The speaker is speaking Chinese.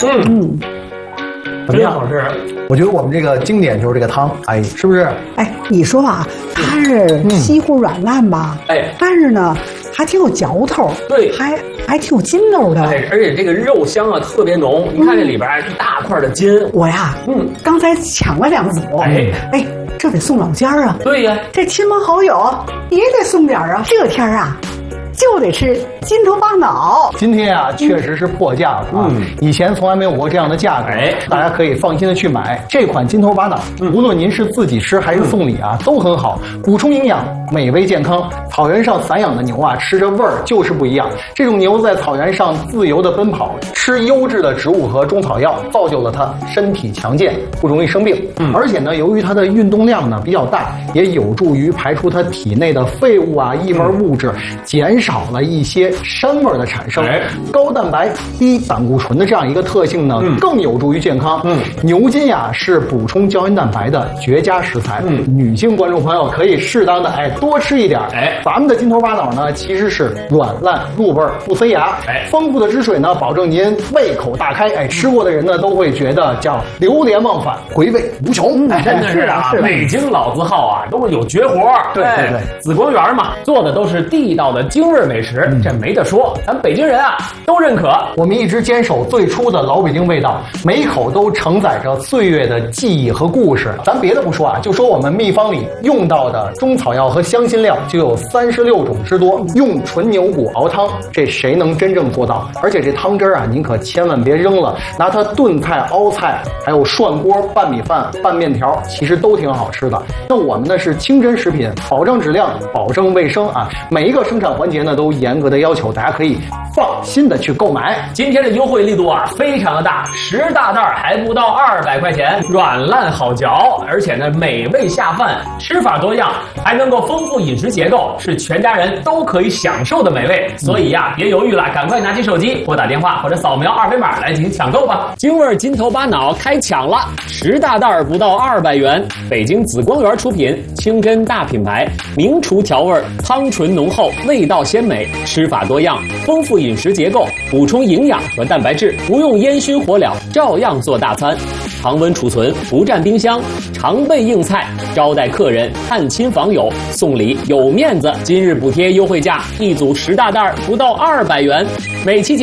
怎么样，好吃？我觉得我们这个经典就是这个汤，哎，是不是？ 哎，你说啊，它是稀乎软烂吧？但是呢，还挺有嚼头， 对， 还挺有筋道的。 而且这个肉香啊特别浓，你看这里边一大块的筋。 我呀，刚才抢了2组，这得送老家啊。 对呀， 这亲朋好友也得送点啊。这天啊，就得吃金头巴脑。 今天啊，确实是破价了啊！以前从来没有过这样的价格，大家可以放心的去买这款金头巴脑。无论您是自己吃还是送礼啊，都很好，补充营养，美味健康。草原上散养的牛啊，吃着味儿就是不一样。这种牛在草原上自由的奔跑，吃优质的植物和中草药，造就了它身体强健，不容易生病。而且呢，由于它的运动量呢比较大，也有助于排出它体内的废物啊、异味物质，减少了一些膻味的产生。高蛋白、低胆固醇的这样一个特性呢，更有助于健康。牛筋呀是补充胶原蛋白的绝佳食材。女性观众朋友可以适当的多吃一点。咱们的金头巴脑呢，其实是软烂入味不塞牙。丰富的汁水呢，保证您胃口大开。吃过的人呢，都会觉得叫流连忘返，回味无穷。 真的是啊，北京老字号啊，都是有绝活。 对， 紫光园嘛，做的都是地道的京味美食，这没得说，咱北京人啊都认可。 我们一直坚守最初的老北京味道，每一口都承载着岁月的记忆和故事。咱别的不说啊，就说我们秘方里用到的中草药和香辛料就有36种之多，用纯牛骨熬汤，这谁能真正做到？而且这汤汁啊，您可千万别扔了，拿它炖菜、熬菜，还有涮锅、拌米饭、拌面条，其实都挺好吃的。那我们呢是清真食品，保证质量，保证卫生啊，每一个生产环节呢都严格的要求，大家可以放心的去购买。 今天的优惠力度啊非常的大，10大袋还不到200块钱，软烂好嚼，而且呢美味下饭，吃法多样，还能够丰富饮食结构，是全家人都可以享受的美味。所以呀，别犹豫了，赶快拿起手机拨打电话或者扫描2维码来进行抢购吧。京味金头巴脑开抢了，10大袋不到200元，北京紫光园出品，清真大品牌，名厨调味，汤醇浓厚，味道鲜美，吃法多样，丰富饮食结构，补充营养和蛋白质，不用烟熏火燎，照样做大餐。常温储存，不占冰箱，常备硬菜，招待客人、探亲访友，送礼有面子。今日补贴优惠价，一组10大袋不到200元，每期节